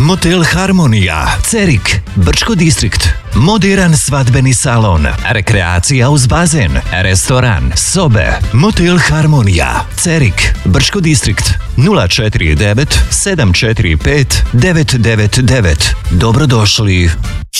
Motel Harmonija, Cerik, Brčko distrikt. Moderan svadbeni salon, rekreacija uz bazen, restoran, sobe. Motel Harmonija, Cerik, Brčko distrikt. 049 745 999. Dobrodošli.